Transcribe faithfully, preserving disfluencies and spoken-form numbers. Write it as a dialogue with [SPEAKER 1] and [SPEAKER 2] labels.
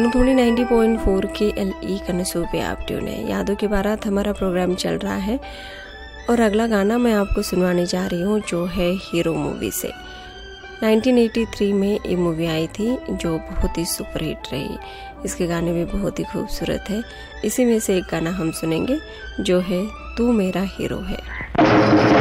[SPEAKER 1] Dhoni ninety point four के L E कनसू पे आप ट्यून है। यादों की बारात हमारा प्रोग्राम चल रहा है और अगला गाना मैं आपको सुनवाने जा रही हूँ जो है हीरो मूवी से। नाइंटीन एटी थ्री में ये मूवी आई थी जो बहुत ही सुपरहिट रही। इसके गाने भी बहुत ही खूबसूरत है। इसी में से एक गाना हम सुनेंगे जो है तू मेरा हीरो है।